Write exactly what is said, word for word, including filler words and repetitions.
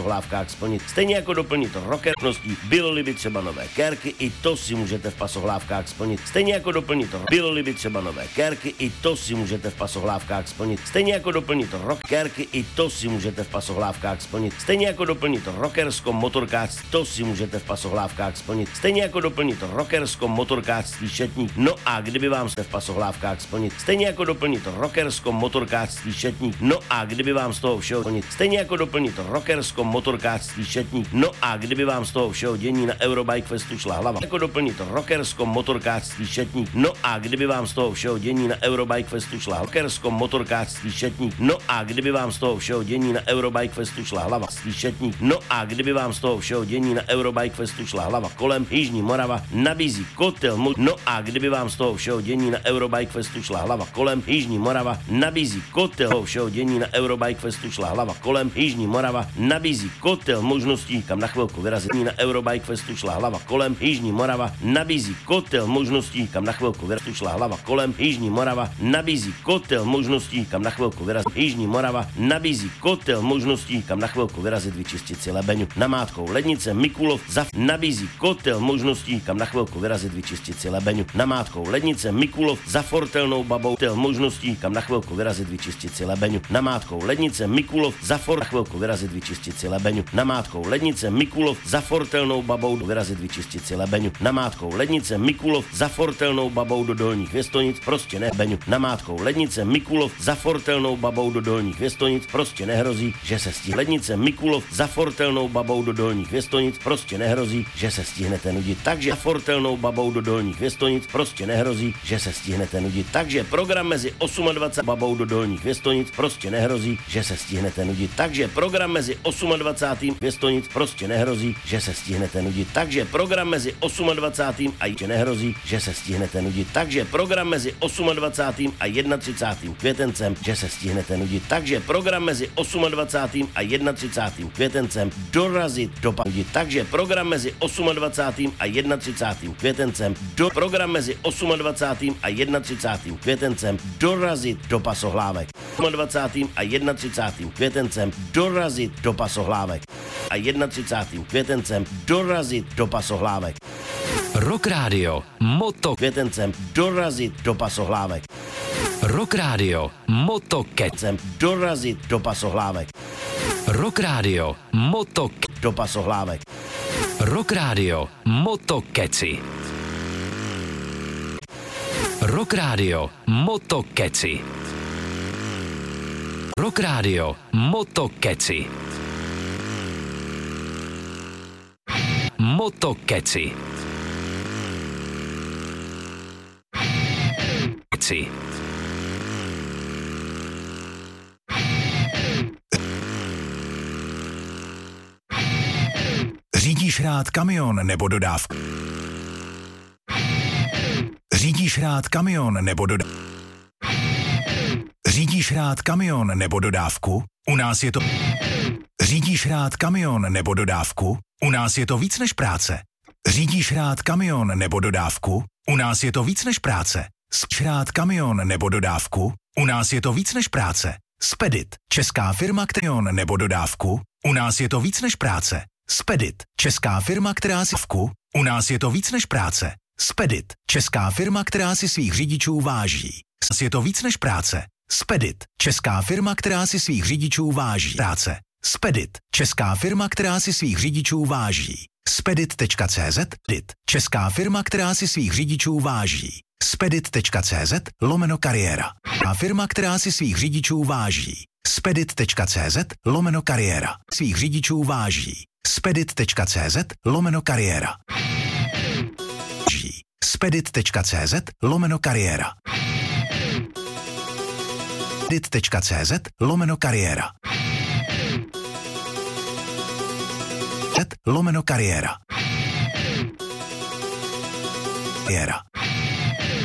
pasohlávkách splnit. Stejně jako doplnit rockernosti, bylo-li by třeba nové kérky, i to si můžete v pasohlávkách splnit. Stejně jako doplnit bylo-li by třeba nové kérky, i to si můžete v pasohlávkách splnit. Stejně jako doplnit rock kérky, i to si můžete v pasohlávkách splnit. Stejně jako doplnit rockersko motorkářství, to si můžete v pasohlávkách splnit. Stejně jako doplnit rockersko motorkářství šetník. No a kdyby vám se v pasohlávkách splnit. Stejně jako doplnit rockersko motorkářství šetník. No a kdyby vám z toho všeho splnit. Stejně jako doplnit rockersko motorkářství šetník. No a kdyby vám z toho všeho dění na Eurobike Festu šla hlava. Jako doplnit rockersko motorkářství šetník. No a kdyby vám z toho všeho dění na Eurobike Festu šla rockersko motorkářství šetník. No a kdyby vám z toho všeho dění na Eurobike Festu šla hlava. Šetník. No a kdyby vám z toho všeho dění na Eurobike Festu šla hlava kolem, Jižní Morava nabízí kotel. No a kdyby vám z toho všeho dění na Eurobike Festu šla hlava kolem, Jižní Morava nabízí kotel. Toho všeho dění na Eurobike Festu šla hlava kolem, Jižní Morava nabízí kotel možností, kam na chvilku vyrazit. Na Eurobike Festu šla hlava kolem, Jižní Morava nabízí kotel možností, kam na chvilku vyrazit. Šla hlava kolem, Jižní Morava nabízí kotel možností, kam na chvilku vyrazit. Jižní Morava nabízí kotel možností, kam na chvilku vyrazit, vyčistit si lebeňu. Namátkou lednice Mikulov za nabízí kotel možností, kam na chvilku vyrazit, vyčistit si lebeňu. Namátkou lednice Mikulov za fortelnou babou kotel možností, kam na chvilku vyrazit, vyčistit si lebeňu. Namátkou lednice Mikulov za for na chvilku vyrazit, vyčistit si lebeňu. Namátkou lednice Mikulov za fortelnou babou vyrazit, vyčistit si lebeňu. Namátkou lednice Mikulov za fortelnou babou do Dolních Věstonic, prostě ne beňu. Namátkou lednice Mikulov za fortelnou babou do Dolních Věstonic, prostě nehrozí, že se stihne. Lednice Mikulov za fortelnou babou do Dolních Věstonic, prostě nehrozí, že se stihnete nudit. Takže za fortelnou babou do Dolních Věstonic, prostě nehrozí, že se stihnete nudit. Takže program mezi dvacet osm babou do Dolních Věstonic, prostě nehrozí, že se stihnete nudit. Takže program mezi dvacet osm Věstonic, prostě nehrozí, že se stihnete nudit. Takže program mezi dvacet osm a ještě nehrozí, že se stihnete nudit. Takže program mezi dvacet osm a třicátým prvním květencem, že se stihnete nudit. Takže program mezi dvacátým osmým a třicátým prvním květencem dorazit do nudit. Takže program mezi dvacátým osmým a třicátým prvním květencem do program mezi dvacátým osmým a třicátým prvním květencem dorazit do pasohlávek. dvacátým osmým a třicátým prvním květencem dorazit do pasohlávek. A třicátým prvním květencem dorazit do pasohlávek. Rock Radio Moto Květencem dorazit do pasohlávek. Rock Radio Moto Kecem dorazit do pasohlávek. Rock Radio Moto do pasohlávek. Rock Radio Moto Keci. Rock Radio Moto Keci. Rock Radio Moto Keci. Moto Keci. Keci. Řídíš rád kamion nebo dodávku? Řídíš rád kamion nebo dodávku? Řídíš rád kamion nebo dodávku? U nás je to... Řídíš rád kamion nebo dodávku? U nás je to víc než práce. Řídíš rád kamion nebo dodávku? U nás je to víc než práce. Řídíš rád kamion nebo dodávku? U nás je to víc než práce. Spedit, česká firma kamion nebo dodávku? U nás je to víc než práce. Spedit, česká firma, která si vku, u nás je to víc než práce. Spedit, česká firma, která si svých řidičů váží. Je to víc než práce. Spedit, česká firma, která si svých řidičů váží. Práce. Spedit, česká firma, která si svých řidičů váží. Spedit tečka cé zet, dit, česká firma, která si svých řidičů váží. Spedit tečka cé zet, lomeno kariéra. A firma, která si svých řidičů váží. Spedit tečka cé zet, lomeno kariéra. Svých řidičů váží. Spedit tečka cé zet, lomeno kariéra. Spedit tečka cé zet, lomeno kariéra. Spedit tečka cé zet, lomeno kariéra. Lomeno kariéra. Kariéra.